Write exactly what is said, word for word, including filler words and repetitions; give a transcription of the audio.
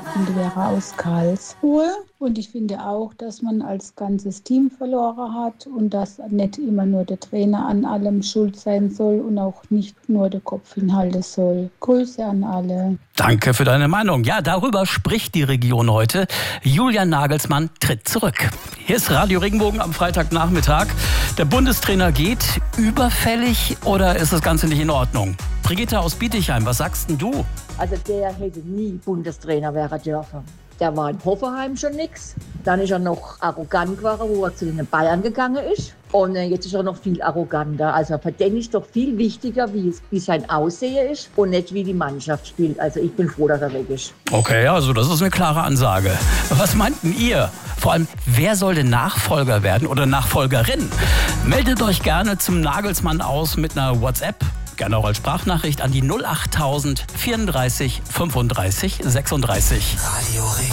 bin die Vera aus Karlsruhe und ich finde auch, dass man als ganzes Team verloren hat und dass nicht immer nur der Trainer an allem schuld sein soll und auch nicht nur der Kopf hinhalten soll. Grüße an alle. Danke für deine Meinung. Ja, darüber spricht die Region heute. Julian Nagelsmann tritt zurück. Hier ist Radio Regenbogen am Freitagnachmittag. Der Bundestrainer geht. Überfällig oder ist das Ganze nicht in Ordnung? Brigitte aus Bietigheim, was sagst denn du? Also der hätte nie Bundestrainer werden dürfen. Der war in Hoffenheim schon nix. Dann ist er noch arrogant geworden, wo er zu den Bayern gegangen ist. Und jetzt ist er noch viel arroganter. Also für den ist doch viel wichtiger, wie, es, wie sein Aussehen ist und nicht wie die Mannschaft spielt. Also ich bin froh, dass er weg ist. Okay, also das ist eine klare Ansage. Was meinten ihr? Vor allem, wer soll denn Nachfolger werden oder Nachfolgerin? Meldet euch gerne zum Nagelsmann aus mit einer WhatsApp. Gerne auch als Sprachnachricht an die null achttausend vierunddreißig fünfunddreißig sechsunddreißig. Radio